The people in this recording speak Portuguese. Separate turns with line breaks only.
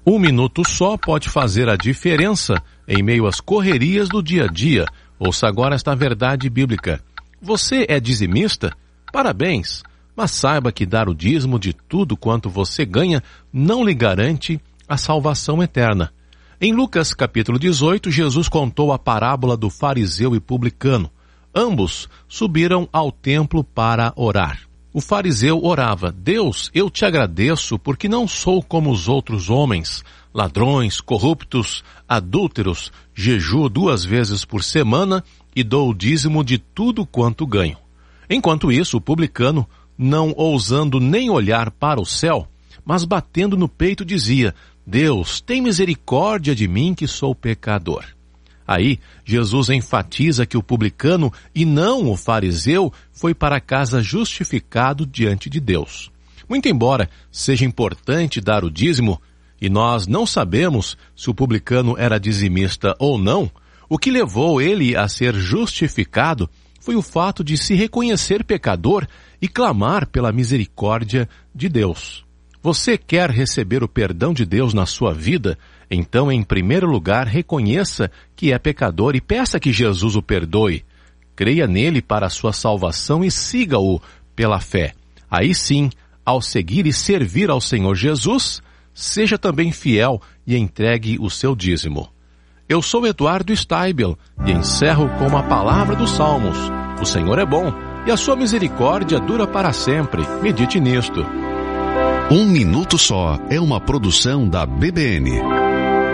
Um minuto só pode fazer a diferença em meio às correrias do dia a dia. Ouça agora esta verdade bíblica. Você é dizimista? Parabéns! Mas saiba que dar o dízimo de tudo quanto você ganha não lhe garante a salvação eterna. Em Lucas capítulo 18, Jesus contou a parábola do fariseu e publicano. Ambos subiram ao templo para orar. O fariseu orava: Deus, eu te agradeço porque não sou como os outros homens, ladrões, corruptos, adúlteros, jejuo 2 vezes por semana e dou o dízimo de tudo quanto ganho. Enquanto isso, o publicano, não ousando nem olhar para o céu, mas batendo no peito, dizia: Deus, tem misericórdia de mim que sou pecador. Aí, Jesus enfatiza que o publicano, e não o fariseu, foi para casa justificado diante de Deus. Muito embora seja importante dar o dízimo, e nós não sabemos se o publicano era dizimista ou não, o que levou ele a ser justificado foi o fato de se reconhecer pecador e clamar pela misericórdia de Deus. Você quer receber o perdão de Deus na sua vida? Então, em primeiro lugar, reconheça que é pecador e peça que Jesus o perdoe. Creia nele para a sua salvação e siga-o pela fé. Aí sim, ao seguir e servir ao Senhor Jesus, seja também fiel e entregue o seu dízimo. Eu sou Eduardo Steibel e encerro com a palavra dos Salmos. O Senhor é bom e a sua misericórdia dura para sempre. Medite nisto.
Um Minuto Só é uma produção da BBN.